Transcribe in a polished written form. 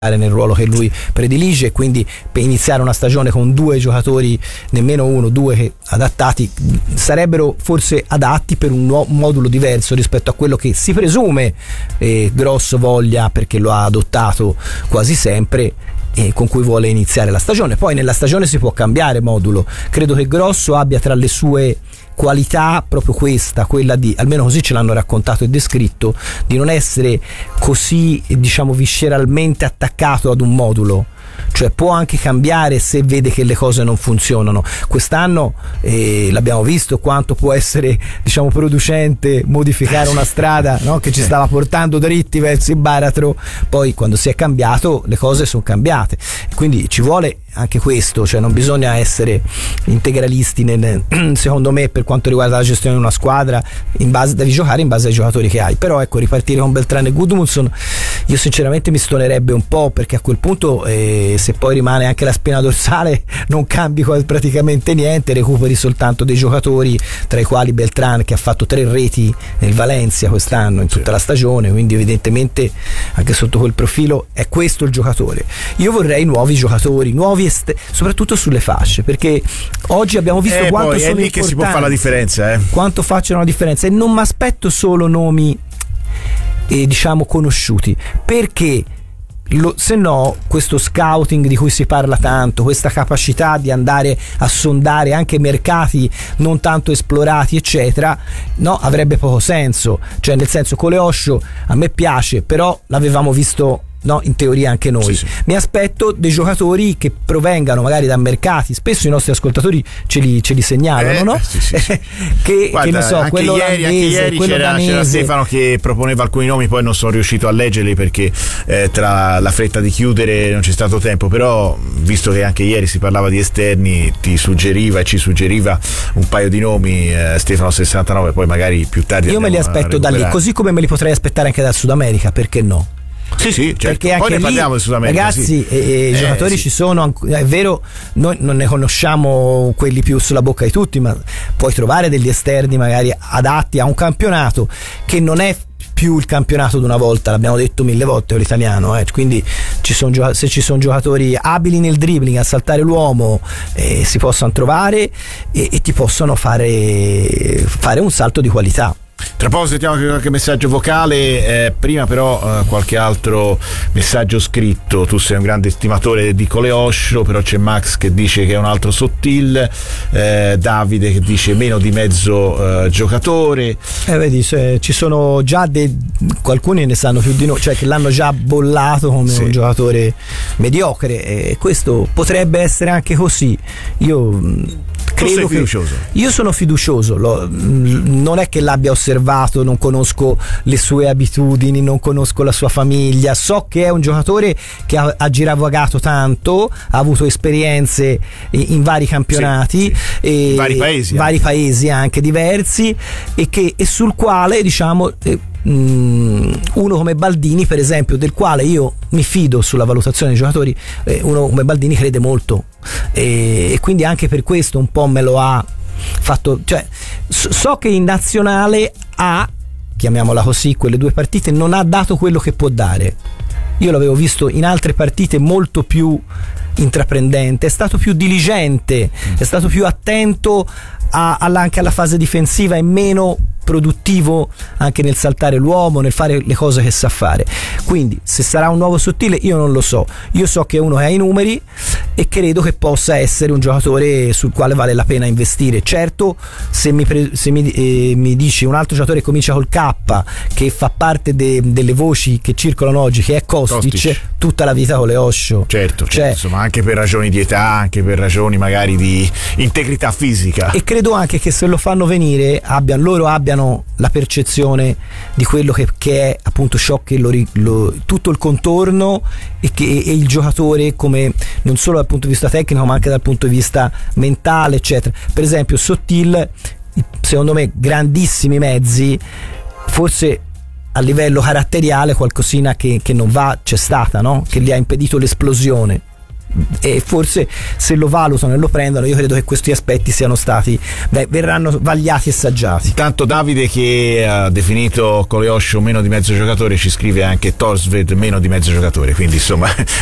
nel ruolo che lui predilige, e quindi per iniziare una stagione con 2 giocatori, nemmeno 1, 2 che adattati, sarebbero forse adatti per un modulo diverso rispetto a quello che si presume Gross voglia, perché lo ha adottato quasi sempre, e con cui vuole iniziare la stagione. Poi nella stagione si può cambiare modulo. Credo che Grosso abbia tra le sue qualità proprio quella di, almeno così ce l'hanno raccontato e descritto, di non essere così, diciamo, visceralmente attaccato ad un modulo, cioè può anche cambiare se vede che le cose non funzionano. Quest'anno l'abbiamo visto quanto può essere, diciamo, producente modificare una strada, no? Che ci stava portando dritti verso il baratro, poi quando si è cambiato le cose sono cambiate, quindi ci vuole anche questo, cioè non bisogna essere integralisti secondo me, per quanto riguarda la gestione di una squadra, devi giocare in base ai giocatori che hai. Però ecco, ripartire con Beltrán e Gudmundsson io sinceramente mi stonerebbe un po', perché a quel punto se poi rimane anche la spina dorsale non cambi praticamente niente, recuperi soltanto dei giocatori, tra i quali Beltrán, che ha fatto 3 reti nel Valencia quest'anno in tutta la stagione, quindi evidentemente anche sotto quel profilo è questo il giocatore. Io vorrei nuovi giocatori, soprattutto sulle fasce, perché oggi abbiamo visto quanto sono importanti, che si può fare la differenza, quanto facciano la differenza, e non mi aspetto solo nomi diciamo conosciuti, perché se no questo scouting di cui si parla tanto, questa capacità di andare a sondare anche mercati non tanto esplorati eccetera, no, avrebbe poco senso. Cioè, nel senso, Coleoscio a me piace, però l'avevamo visto, no, in teoria anche noi. Sì. Mi aspetto dei giocatori che provengano magari da mercati, spesso i nostri ascoltatori ce li segnalano, no? Sì. Guarda, che ne so, quello ieri c'era Stefano che proponeva alcuni nomi, poi non sono riuscito a leggerli perché tra la fretta di chiudere non c'è stato tempo, però visto che anche ieri si parlava di esterni, ci suggeriva un paio di nomi, Stefano 69, poi magari più tardi io me li aspetto da lì, così come me li potrei aspettare anche dal Sud America, perché no? Sì, certo. Perché anche poi ne parliamo del Sud America, ragazzi, i giocatori ci sono, è vero, noi non ne conosciamo quelli più sulla bocca di tutti, ma puoi trovare degli esterni magari adatti a un campionato che non è più il campionato di una volta, l'abbiamo detto 1000 volte, l'italiano, quindi se ci sono giocatori abili nel dribbling, a saltare l'uomo, si possano trovare e ti possono fare un salto di qualità. Tra poco sentiamo anche qualche messaggio vocale, prima però qualche altro messaggio scritto. Tu sei un grande estimatore di Coleoscio, però c'è Max che dice che è un altro Sottil, Davide che dice meno di mezzo giocatore. Vedi, ci sono già alcuni ne sanno più di noi, cioè che l'hanno già bollato come un giocatore mediocre, e questo potrebbe essere anche così. Io sono fiducioso, non è che l'abbia osservato, non conosco le sue abitudini, non conosco la sua famiglia, so che è un giocatore che ha giravagato tanto, ha avuto esperienze in vari campionati, in vari paesi anche diversi, e sul quale, diciamo, uno come Baldini, per esempio, del quale io mi fido sulla valutazione dei giocatori, uno come Baldini crede molto, e quindi anche per questo un po' me lo ha fatto, cioè so che in nazionale chiamiamola così, quelle 2 partite non ha dato quello che può dare. Io l'avevo visto in altre partite molto più intraprendente, è stato più diligente, è stato più attento anche alla fase difensiva e meno produttivo anche nel saltare l'uomo, nel fare le cose che sa fare. Quindi se sarà un nuovo Sottile io non lo so, io so che è uno che ha i numeri e credo che possa essere un giocatore sul quale vale la pena investire. Certo, se mi dici un altro giocatore che comincia col K, che fa parte delle voci che circolano oggi, che è Kostic. Tutta la vita con le Oscio, certo, insomma, anche per ragioni di età, anche per ragioni magari di integrità fisica, e credo anche che se lo fanno venire loro abbiano la percezione di quello che è appunto ciò che tutto il contorno e il giocatore, come non solo dal punto di vista tecnico ma anche dal punto di vista mentale eccetera. Per esempio Sottil, secondo me grandissimi mezzi, forse a livello caratteriale qualcosina che non va c'è stata, no? Che gli ha impedito l'esplosione. e forse se lo valutano e lo prendono, io credo che questi aspetti siano stati, verranno vagliati e saggiati. Tanto Davide, che ha definito Koleosho meno di mezzo giocatore, ci scrive anche Torsved meno di mezzo giocatore, quindi insomma